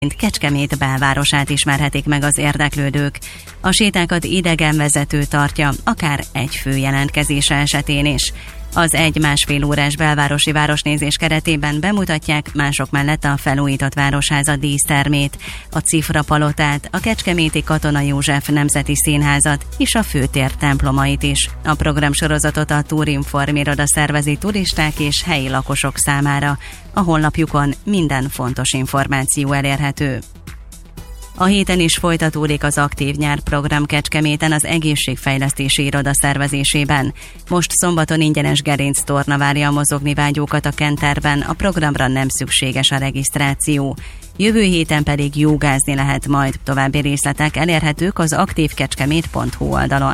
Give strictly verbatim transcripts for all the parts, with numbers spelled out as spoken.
Kecskemét belvárosát ismerhetik meg az érdeklődők. A sétákat idegenvezető tartja, akár egy fő jelentkezése esetén is. Az egy-másfél órás belvárosi városnézés keretében bemutatják mások mellett a felújított városháza dísztermét, a Cifra palotát, a Kecskeméti Katona József Nemzeti Színházat és a főtér templomait is. A programsorozatot a Tourinform iroda szervezi turisták és helyi lakosok számára. A honlapjukon minden fontos információ elérhető. A héten is folytatódik az Aktív Nyár program Kecskeméten az egészségfejlesztési iroda szervezésében. Most szombaton ingyenes gerinctorna várja a mozogni vágyókat a Kenterben, a programra nem szükséges a regisztráció. Jövő héten pedig jogázni lehet majd, további részletek elérhetők az aktívkecskemét pont hu oldalon.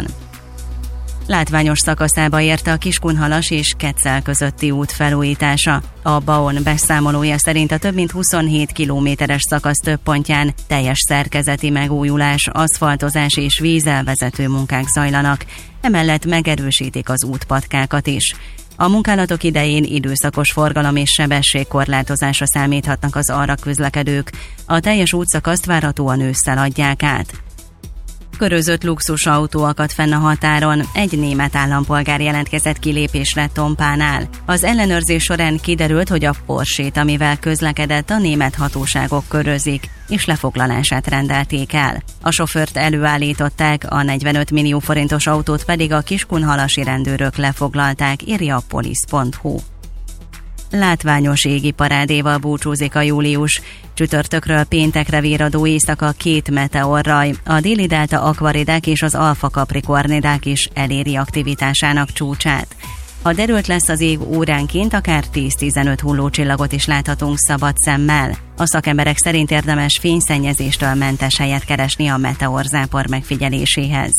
Látványos szakaszába érte a Kiskunhalas és Kecel közötti út felújítása. A BAON beszámolója szerint a több mint huszonhét kilométeres szakasz több pontján teljes szerkezeti megújulás, aszfaltozás és vízelvezető munkák zajlanak. Emellett megerősítik az útpatkákat is. A munkálatok idején időszakos forgalom és sebességkorlátozásra számíthatnak az arra közlekedők. A teljes útszakaszt várhatóan ősszel adják át. Körözött luxusautó akadt fenn a határon, egy német állampolgár jelentkezett kilépésre Tompánál. Az ellenőrzés során kiderült, hogy a Porsét, amivel közlekedett, a német hatóságok körözik, és lefoglalását rendelték el. A sofőrt előállították, a negyvenöt millió forintos autót pedig a kiskunhalasi rendőrök lefoglalták, írja a polisz pont hu. Látványos égi parádéval búcsúzik a július. Csütörtökről péntekre virradó éjszaka két meteorraj, a déli delta akvaridák és az alfa kaprikornidák is eléri aktivitásának csúcsát. Ha derült lesz az ég, óránként akár tíz-tizenöt hullócsillagot is láthatunk szabad szemmel. A szakemberek szerint érdemes fényszennyezéstől mentes helyet keresni a meteorzápor megfigyeléséhez.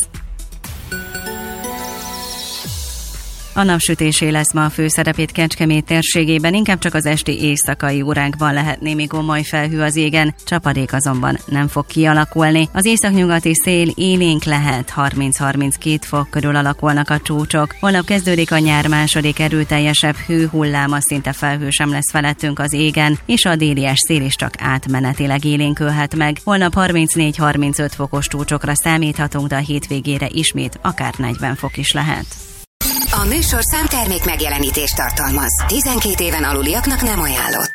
A napsütésé lesz ma a főszerepét Kecskemét térségében, inkább csak az esti éjszakai órákban lehet némi gomoly felhő az égen, csapadék azonban nem fog kialakulni. Az északnyugati szél élénk lehet, harminc-harminckét fok körül alakulnak a csúcsok. Holnap kezdődik a nyár második erőteljesebb hőhulláma, szinte felhő sem lesz felettünk az égen, és a délies szél is csak átmenetileg élénkülhet meg. Holnap harmincnégy-harmincöt fokos csúcsokra számíthatunk, de a hétvégére ismét akár negyven fok is lehet. A műsorszám termék megjelenítést tartalmaz. tizenkét éven aluliaknak nem ajánlott.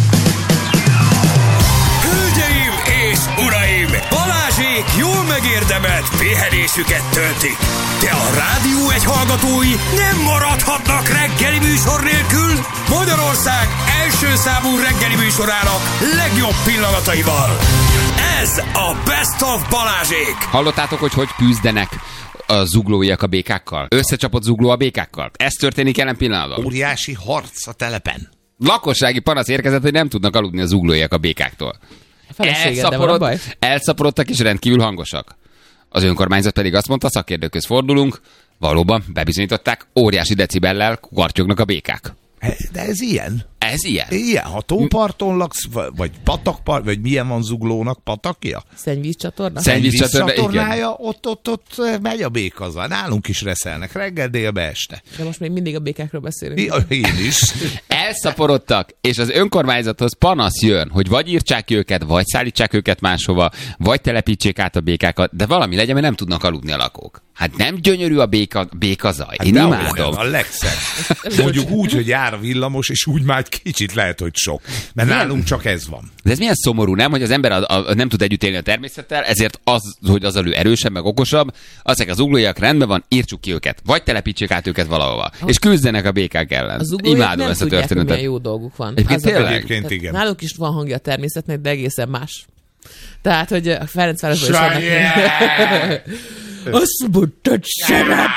Hölgyeim és uraim! Balázsék jól megérdemelt pihenésüket töltik. De a Rádió egy hallgatói nem maradhatnak reggeli műsor nélkül. Magyarország első számú reggeli műsorának legjobb pillanataival. Ez a Best of Balázsék. Hallottátok, hogy hogy küzdenek a zuglóiak a békákkal? Összecsapott zugló a békákkal? Ez történik jelen pillanatban. Óriási harc a telepen. Lakossági panasz érkezett, hogy nem tudnak aludni a zuglóiak a békáktól. Elszaporod, elszaporodtak és rendkívül hangosak. Az önkormányzat pedig azt mondta, szakértőkhöz fordulunk, valóban bebizonyították, óriási decibellel kukartyognak a békák. De ez ilyen? Ez ilyen? Ilyen, ha tóparton laksz, vagy patakpart, vagy milyen van zuglónak, patakja? Szennyvízcsatorna? Szennyvízcsatornája, ott, ott, ott megy a békaza. Nálunk is reszelnek, reggel, délbe, este. De most még mindig a békákról beszélünk. Ja, én is. Elszaporodtak, és az önkormányzathoz panasz jön, hogy vagy írtsák őket, vagy szállítsák őket máshova, vagy telepítsék át a békákat, de valami legyen, mert nem tudnak aludni a lakók. Hát nem gyönyörű a béka, békazaj. Hát én imádom. A legszebb. Mondjuk úgy, hogy jár a villamos, és úgy már kicsit lehet, hogy sok. Mert nem. Nálunk csak ez van. De ez milyen szomorú, nem? Hogy az ember a, a, nem tud együtt élni a természettel, ezért az, hogy az elő erősebb, meg okosabb, azok az zuglóiak rendben van, írtsuk ki őket. Vagy telepítsék át őket valahova. Ah. És küzdenek a békák ellen. Imádom ezt a történetet. Milyen jó dolguk van. Egyébként tényleg? Egyébként igen. Náluk is van hangja a természetnek, de egészen más. Tehát, hogy a Ferencvárosban is vannak. Azt mondtad, szemet!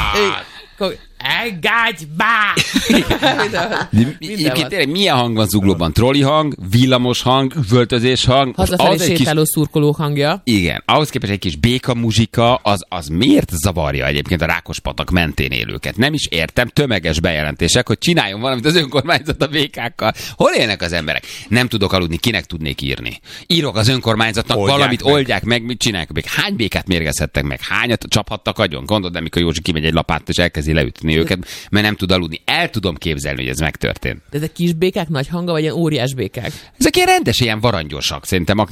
Engedj be! Tényleg milyen hang van zuglóban? Trolli hang, villamos hang, üvöltözés hang. Hazafelé sétáló kis... szurkoló hangja. Igen, ahhoz képest egy kis béka muzsika, az, az miért zavarja egyébként a Rákospatak mentén élőket? Nem is értem, tömeges bejelentések, hogy csináljon valamit az önkormányzat a békákkal. Hol élnek az emberek? Nem tudok aludni, kinek tudnék írni? Írok az önkormányzatnak, oldják valamit, meg. oldják meg, mit csinálják a békák? Hány békát mérgezhettek meg? Hányat csaphattak agyon? Gondold, amikor Józsi kimegy egy lapát és elkezdi leütni megverni őket, mert nem tud aludni. El tudom képzelni, hogy ez megtörtént. De ezek kis békák nagy hanga, vagy ilyen óriás békák? Ezek ilyen rendes, ilyen varangyósak. Szerintem